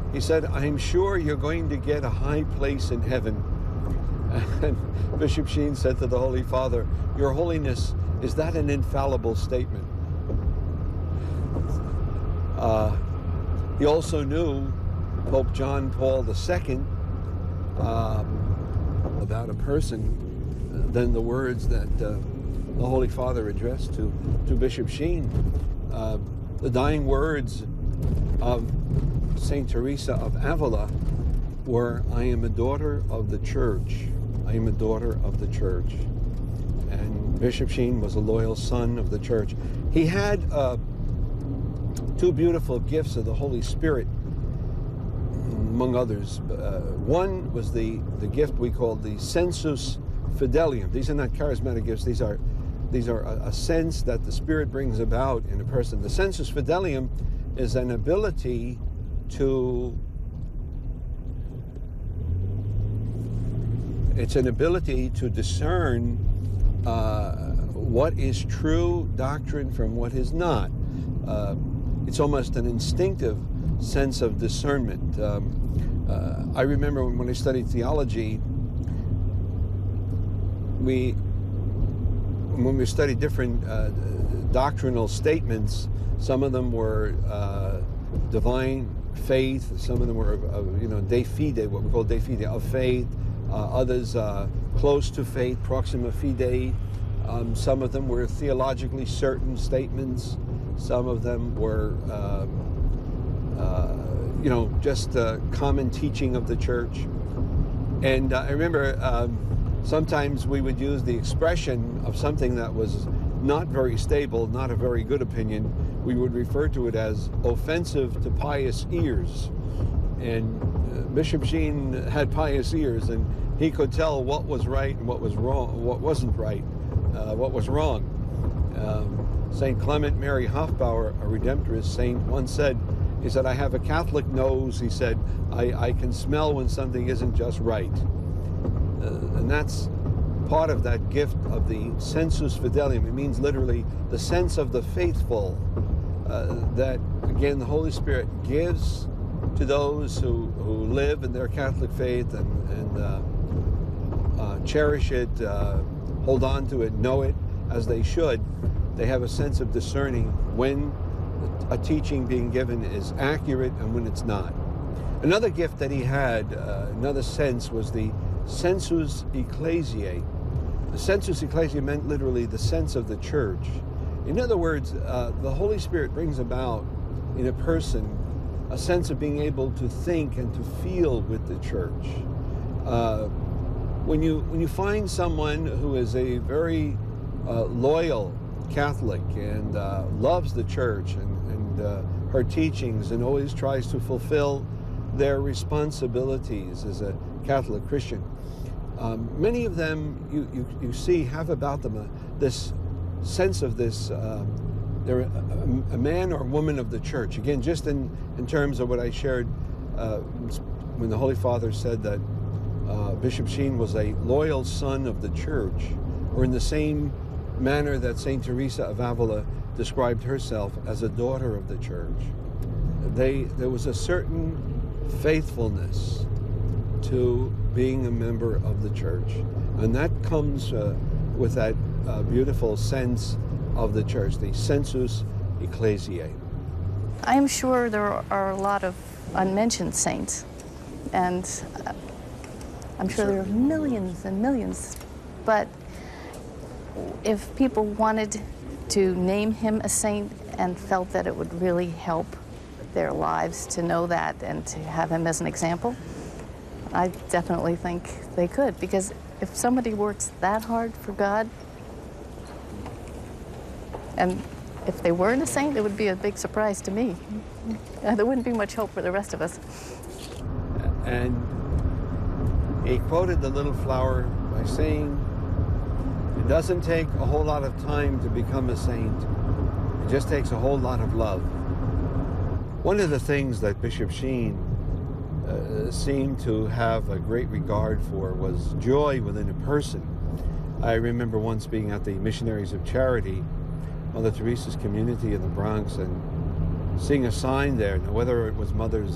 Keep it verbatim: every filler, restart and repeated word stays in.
He said, I'm sure you're going to get a high place in heaven. And Bishop Sheen said to the Holy Father, Your Holiness, is that an infallible statement? Uh, he also knew Pope John Paul the Second um, about a person than the words that uh, the Holy Father addressed to, to Bishop Sheen. Uh, the dying words of Saint Teresa of Avila were, I am a daughter of the Church. I am a daughter of the Church. And Bishop Sheen was a loyal son of the Church. He had uh, two beautiful gifts of the Holy Spirit, among others. Uh, one was the, the gift we call the sensus fidelium. These are not charismatic gifts. These are, these are a, a sense that the Spirit brings about in a person. The sensus fidelium is an ability to, it's an ability to discern uh, what is true doctrine from what is not. Uh, it's almost an instinctive sense of discernment. Um, uh, I remember when I studied theology, we, when we studied different uh, doctrinal statements, some of them were uh, divine faith, some of them were, uh, you know, de fide, what we call de fide, of faith, uh, others uh, close to faith, proxima fide. Um, some of them were theologically certain statements. Some of them were, um, uh, you know, just uh, common teaching of the Church. And uh, I remember um, sometimes we would use the expression of something that was not very stable, not a very good opinion. We would refer to it as offensive to pious ears. And uh, Bishop Sheen had pious ears, and he could tell what was right and what was wrong, what wasn't right, uh, what was wrong. Um, Saint Clement Mary Hofbauer, a Redemptorist saint, once said, he said, I have a Catholic nose. He said, I, I can smell when something isn't just right. Uh, and that's part of that gift of the sensus fidelium. It means literally the sense of the faithful uh, that, again, the Holy Spirit gives to those who, who live in their Catholic faith and, and uh, uh, cherish it, uh, hold on to it, know it as they should. They have a sense of discerning when a teaching being given is accurate and when it's not. Another gift that he had, uh, another sense, was the sensus ecclesiae. The sensus ecclesiae meant literally the sense of the Church. In other words, uh, the Holy Spirit brings about in a person a sense of being able to think and to feel with the Church. Uh, when you when you find someone who is a very uh, loyal Catholic and uh, loves the Church and, and uh, her teachings and always tries to fulfill their responsibilities as a Catholic Christian, um, many of them you, you, you see have about them a, this sense of this, um, they're a, a man or woman of the Church. Again, just in, in terms of what I shared uh, when the Holy Father said that uh, Bishop Sheen was a loyal son of the Church, or in the same manner that Saint Teresa of Avila described herself as a daughter of the Church. They, there was a certain faithfulness to being a member of the Church, and that comes uh, with that uh, beautiful sense of the Church, the sensus ecclesiae. I'm sure there are a lot of unmentioned saints, and uh, I'm sure there are millions and millions, but if people wanted to name him a saint and felt that it would really help their lives to know that and to have him as an example, I definitely think they could, because if somebody works that hard for God, and if they weren't a saint, it would be a big surprise to me. Uh, there wouldn't be much hope for the rest of us. And he quoted the little flower by saying, it doesn't take a whole lot of time to become a saint. It just takes a whole lot of love. One of the things that Bishop Sheen uh, seemed to have a great regard for was joy within a person. I remember once being at the Missionaries of Charity, Mother Teresa's community in the Bronx, and seeing a sign there, whether it was Mother's